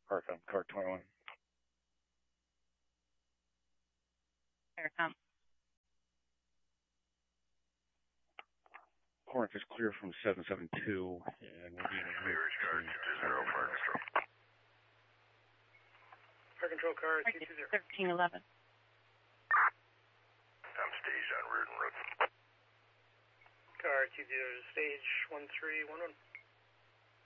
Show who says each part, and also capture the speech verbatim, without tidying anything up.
Speaker 1: Perfect. Car twenty-one.
Speaker 2: Aircom.
Speaker 1: Corinth is clear from seven seven two, and we'll be in
Speaker 3: Clear as car two two zero, fire control. Fire control car two two zero.
Speaker 2: thirteen eleven.
Speaker 3: I'm staged on Reardon Road.
Speaker 4: Car two zero, stage one three one one.